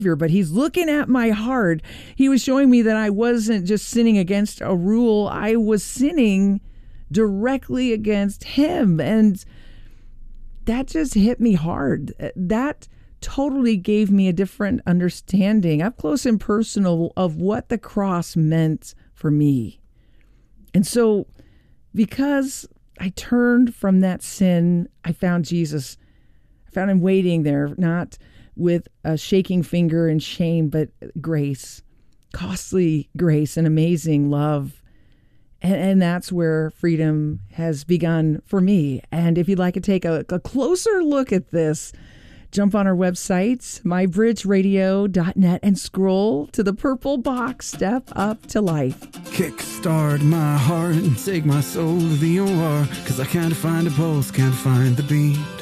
but he's looking at my heart. He was showing me that I wasn't just sinning against a rule. I was sinning directly against him. And that just hit me hard. That totally gave me a different understanding, up close and personal, of what the cross meant for me. And so because I turned from that sin, I found Jesus. I found him waiting there, not with a shaking finger and shame, but grace, costly grace and amazing love. And that's where freedom has begun for me. And if you'd like to take a closer look at this, jump on our website, mybridgeradio.net, and scroll to the purple box, Step Up to Life. Kickstart my heart and take my soul to the OR, 'cause I can't find a pulse, can't find the beat.